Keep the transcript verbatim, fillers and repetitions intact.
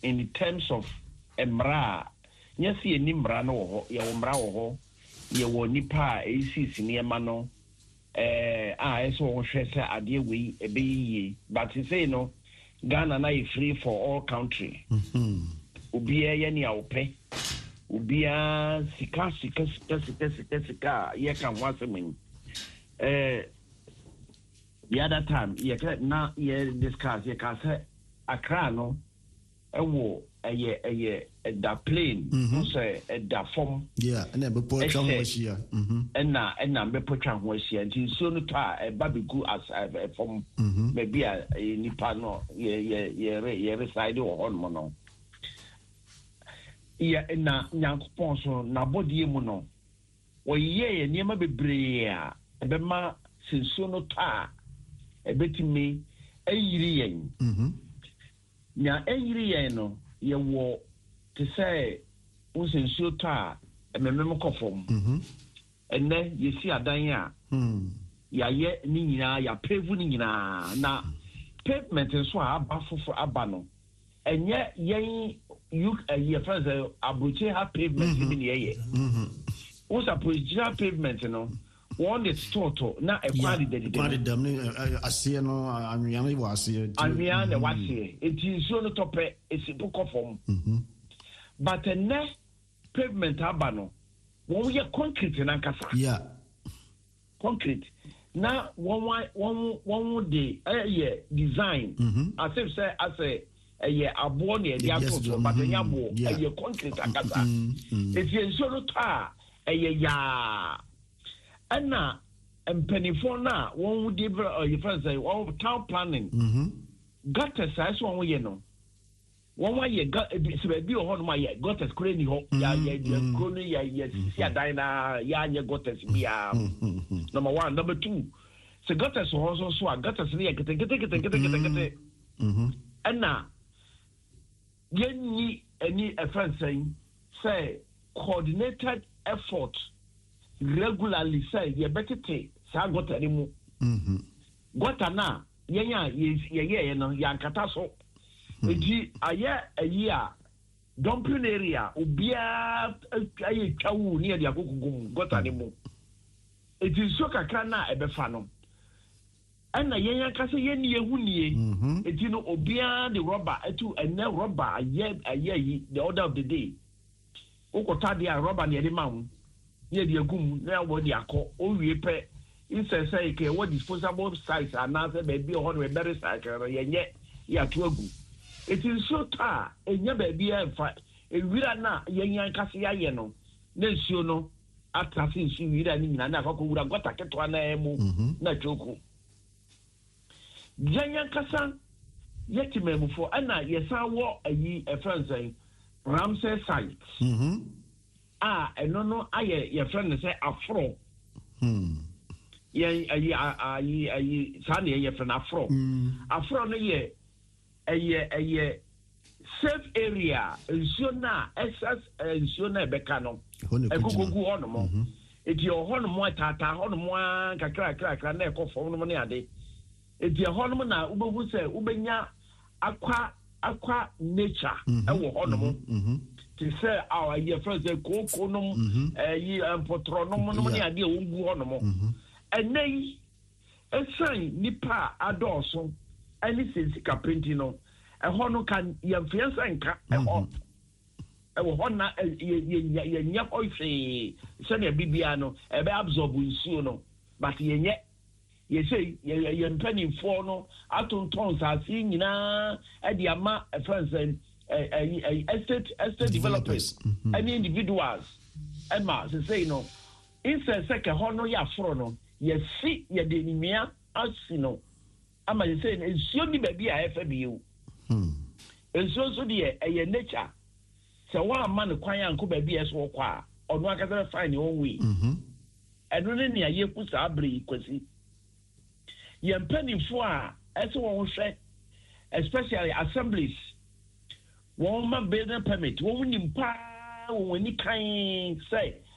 in terms of emra yes ye ni mra no ho ye wo mra wo ho ye wo nipa e sisi ne ma no eh ah eso wo hwese ade we e be yi but say no Ghana na is free for all country mhm obi ye ne awpe obi a sika sika sika sika sika sika ye kan wasemen eh the other time ye na ye discuss ye ka say Accra no ewo eye eye da plane no say da form yeah and e be potwa ho hia mhm and na and na be potwa ho hia nti so no ta e ba be go as a form maybe a nipa no ye ye ye ye reside wo hon no yeah na nyankopon so na body mu no wo ye ye niam bebre a e be ma senso no ta e betimi ayiri yen mhm nya ayiri yen no ye wo to say unsensuo ta ememem kofom mhm enne ye si adan a mhm ya ye ni nyina ya pave ni nyina na pavement so aba fofo aba no enye yen you ye friends abuche ha pavement ni ye mhm wo suppose jira pavement no one the toto na e kwali de de kwali dam ni asie no anwia no wa asie anwia na wa asie enti so no tope esipo kofom mhm but the next pavement aba no won ye concrete na kasa yeah concrete na won won won de eh design mm-hmm. as if say as a eh abo na e dia to but nya bo eh concrete akasa if you so no ta eh ya ana empenifo na won de you friends say won town planning mhm gutter size won ye no one way ye got se be o ho no ma ye got as kure ni ho ya ya kuro ni ya ya si adan na ya nye got as bia number one number two se got as ho so so got as ni ye kete kete kete kete kete mhm ana ye ni any a friend saying say coordinated effort regularly say ye betete sa got ani mu mhm got na ye nya ye ye no ya nkata so eti aye ayi a dumping area obia aye twawu ne ya kokugum gota ne mu eti so kakra na ebefa no ana yenya kase ye ne yehunie eti no obia the rubber etu ene rubber aye aye the order of the day ukota dia rubber ne de mawu ne de agum na wo de akọ owie pe insensei ke what disposable size anase be bi ho no be recycle yenye ya to agu. It is so tar, a never be a fight. A villa na yan cassia no, Nencio no, after since you read and I would have got a cat one emu, na joku. Yan Cassan, yet memo for Anna, yes, I walk a ye a friend saying, Ramsay site. Ah, and no, no, I, your friend say, afro. Hm. Ye, a ye, a ye, Sunday, your friend afro. Afro, no, ye. Eye eye safe area nsiona excess nsiona ebeka no egugugu hono mo eti hono mo tata hono mo kakra kakra na ekofo no ne ade eti hono mo na ubehu se ubenya akwa akwa nature ewo hono mo ti se our year first koko no eh potro no mo no ne ade ogu hono mo enei esan nipa adoso any sense capenti no e ho no kan ye fiansa nka e ho e ho na ye ye nya oife se na bibia no e be absorb nsuo no but ye nye ye say ye ye mpani fo no atonton sa si nyina e di ama e friends eh estate estate developers any individuals e ma se say no inse se ke ho no ya fro no ye si ye de nimia asino ama you say ensuo ni baby a efa biu hmm ensuo so de e nature se wa man kwan anko baby eso kwa ono akasa fine one way mhm eno ne ne aye kusa abri kwasi ye mpanifo a eso won hwe especially assemblies won ma building permit won nim pa won ni kan say